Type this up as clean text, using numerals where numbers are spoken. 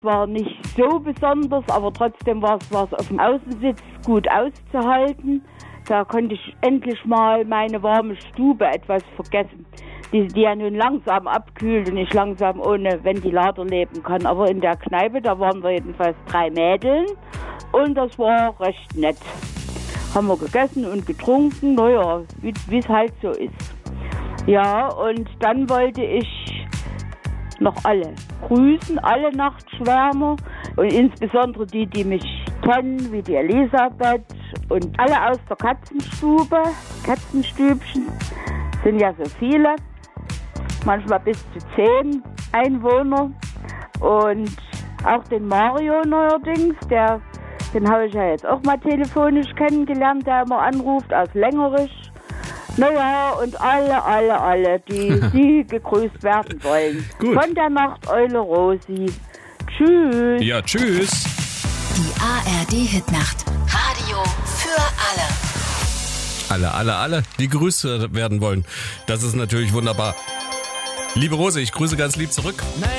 War nicht so besonders, aber trotzdem war es auf dem Außensitz gut auszuhalten. Da konnte ich endlich mal meine warme Stube etwas vergessen, die ja nun langsam abkühlt und ich langsam ohne Ventilator leben kann. Aber in der Kneipe, da waren wir jedenfalls 3 Mädeln und das war recht nett. Haben wir gegessen und getrunken, naja, wie es halt so ist. Ja, und dann wollte ich noch alle grüßen, alle Nachtschwärmer und insbesondere die mich kennen, wie die Elisabeth und alle aus der Katzenstube, Katzenstübchen, sind ja so viele, manchmal bis zu 10 Einwohner und auch den Mario neuerdings, den habe ich ja jetzt auch mal telefonisch kennengelernt, der immer anruft aus Längerisch. Naja, und alle, die gegrüßt werden wollen. Gut. Von der Nachteule Rosi. Tschüss. Ja, tschüss. Die ARD-Hitnacht. Radio für alle. Alle, die gegrüßt werden wollen. Das ist natürlich wunderbar. Liebe Rose, ich grüße ganz lieb zurück.